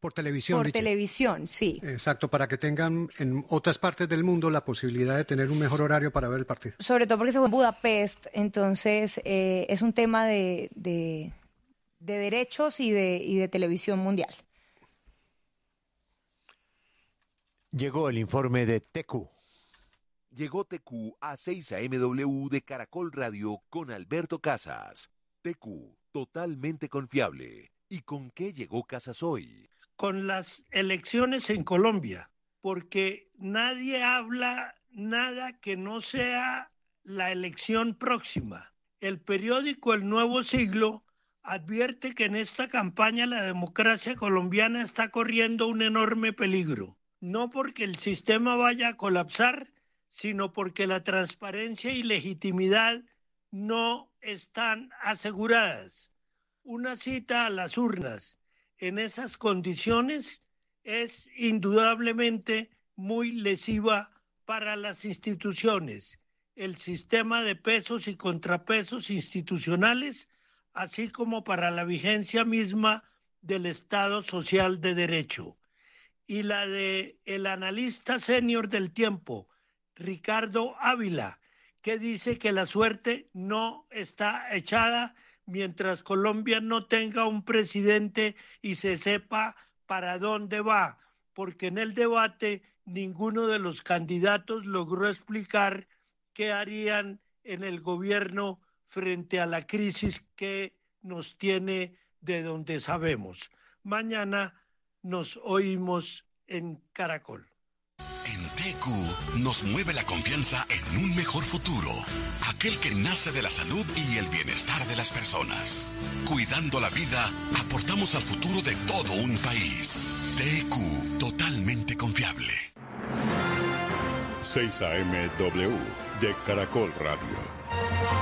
Por televisión, Por Richie. televisión, sí. Exacto, para que tengan en otras partes del mundo la posibilidad de tener un mejor horario para ver el partido. Sobre todo porque se fue en Budapest, entonces es un tema de derechos y de televisión mundial. Llegó el informe de TQ. Llegó TQ a 6 AMW de Caracol Radio con Alberto Casas. TQ, totalmente confiable. ¿Y con qué llegó Casas hoy? Con las elecciones en Colombia, porque nadie habla nada que no sea la elección próxima. El periódico El Nuevo Siglo advierte que en esta campaña la democracia colombiana está corriendo un enorme peligro, no porque el sistema vaya a colapsar, sino porque la transparencia y legitimidad no están aseguradas. Una cita a las urnas en esas condiciones es indudablemente muy lesiva para las instituciones, el sistema de pesos y contrapesos institucionales, así como para la vigencia misma del Estado social de derecho. Y la de el analista senior del tiempo, Ricardo Ávila, que dice que la suerte no está echada mientras Colombia no tenga un presidente y se sepa para dónde va, porque en el debate ninguno de los candidatos logró explicar qué harían en el gobierno frente a la crisis que nos tiene de donde sabemos. Mañana nos oímos en Caracol. En TQ nos mueve la confianza en un mejor futuro, aquel que nace de la salud y el bienestar de las personas. Cuidando la vida, aportamos al futuro de todo un país. TQ, totalmente confiable. 6 AMW de Caracol Radio.